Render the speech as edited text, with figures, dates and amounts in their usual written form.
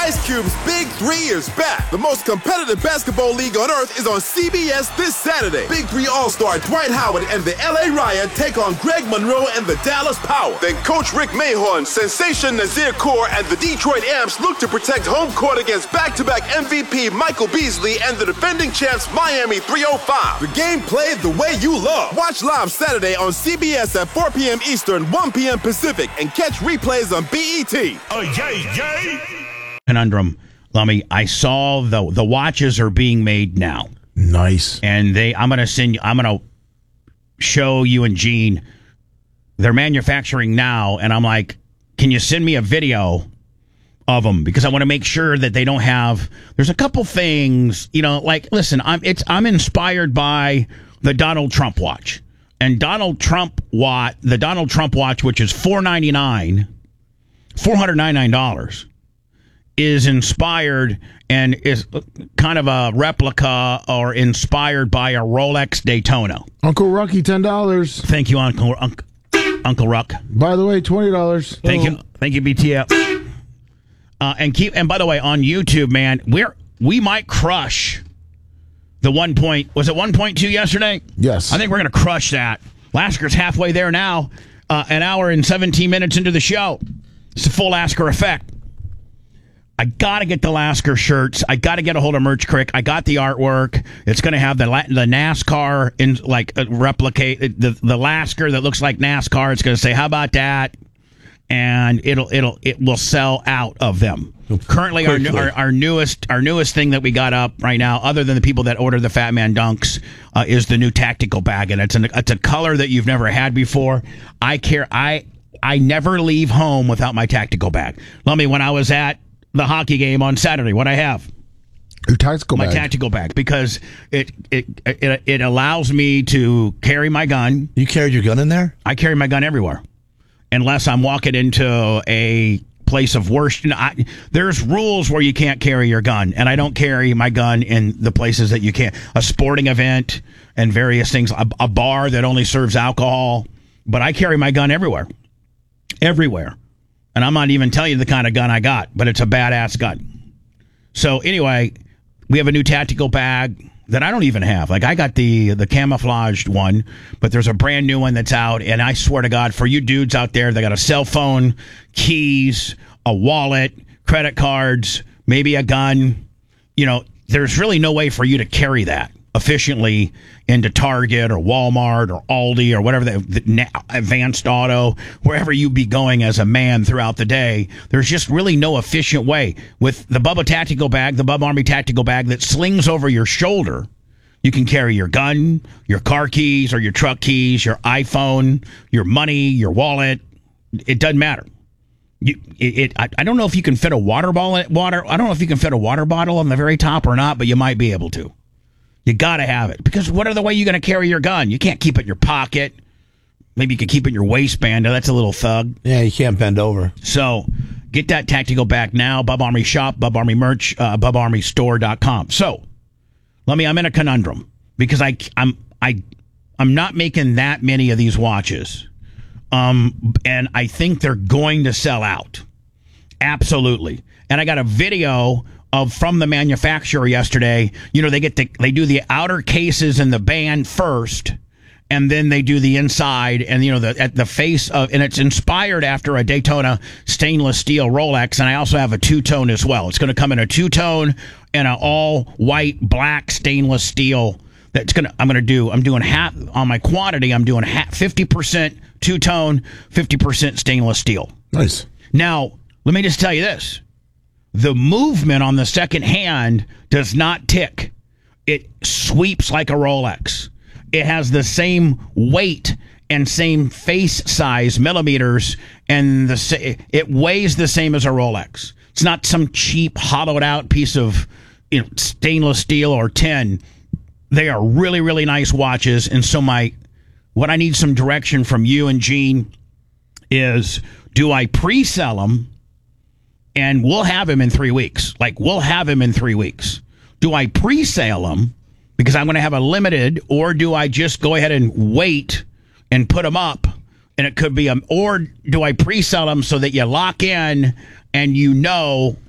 Ice Cube's Big 3 is back. The most competitive basketball league on earth is on CBS this Saturday. Big 3 All-Star Dwight Howard and the LA Riot take on Greg Monroe and the Dallas Power. Then Coach Rick Mahorn, Sensation Nazir Kaur, and the Detroit Amps look to protect home court against back-to-back MVP Michael Beasley and the defending champs Miami 305. The game played the way you love. Watch live Saturday on CBS at 4 p.m. Eastern, 1 p.m. Pacific, and catch replays on BET. Oh, yay! Conundrum, Lummy, I saw the watches are being made now. Nice. And I'm gonna show you and Gene. They're manufacturing now, and I'm like, can you send me a video of them? Because I want to make sure that they don't have. There's a couple things, like, listen, I'm inspired by the Donald Trump watch. And the Donald Trump watch, which is $499, is inspired and is kind of a replica or inspired by a Rolex Daytona. Uncle Rucky, $10. Thank you, Uncle Ruck. By the way, $20. Thank you, BTF. And by the way, on YouTube, man, we might crush the 1.2 yesterday? Yes. I think we're going to crush that. Lasker's halfway there now, an hour and 17 minutes into the show. It's a full Lasker effect. I got to get the Lasker shirts. I got to get a hold of Merch Crick. I got the artwork. It's going to have the NASCAR replicate the Lasker that looks like NASCAR. It's going to say, "How about that?" And it will sell out of them. Currently, our newest thing that we got up right now, other than the people that order the Fat Man Dunks, is the new tactical bag, and it's a color that you've never had before. I never leave home without my tactical bag. Let me, when I was at the hockey game on Saturday, what I have. Your tactical bag. My tactical bag, because it allows me to carry my gun. You carried your gun in there? I carry my gun everywhere, unless I'm walking into a place of worship. There's rules where you can't carry your gun, and I don't carry my gun in the places that you can't. A sporting event and various things, a bar that only serves alcohol, but I carry my gun everywhere. And I'm not even telling you the kind of gun I got, but it's a badass gun. So anyway, we have a new tactical bag that I don't even have. Like, I got the camouflaged one, but there's a brand new one that's out, and I swear to God, for you dudes out there that got a cell phone, keys, a wallet, credit cards, maybe a gun, there's really no way for you to carry that efficiently into Target or Walmart or Aldi or whatever, the Advanced Auto, wherever you be going as a man throughout the day. There's just really no efficient way. With the Bubba tactical bag, the Bubba Army tactical bag that slings over your shoulder, you can carry your gun, your car keys or your truck keys, your iPhone, your money, your wallet. It doesn't matter. I don't know if you can fit a water bottle. I don't know if you can fit a water bottle on the very top or not, but you might be able to. You got to have it, because what other way are you going to carry your gun? You can't keep it in your pocket. Maybe you could keep it in your waistband. That's a little thug. Yeah, you can't bend over. So get that tactical bag now. Bub Army shop, Bub Army merch, BubArmyStore.com. So I'm in a conundrum, because I'm not making that many of these watches. And I think they're going to sell out. Absolutely. And I got a video from the manufacturer yesterday. They do the outer cases and the band first, and then they do the inside, and at the face of, and it's inspired after a Daytona stainless steel Rolex. And I also have a two-tone as well. It's going to come in a two-tone and an all white black stainless steel. I'm doing half on my quantity. I'm doing 50% two-tone, 50% stainless steel. Nice. Now, let me just tell you this. The movement on the second hand does not tick. It sweeps like a Rolex. It has the same weight and same face size, millimeters, and it weighs the same as a Rolex. It's not some cheap, hollowed out piece of stainless steel or tin. They are really, really nice watches. And so what I need some direction from you and Gene is, do I pre-sell them? And we'll have him in 3 weeks. Do I pre-sale them because I'm going to have a limited, or do I just go ahead and wait and put them up? And it could be or do I pre-sell them so that you lock in and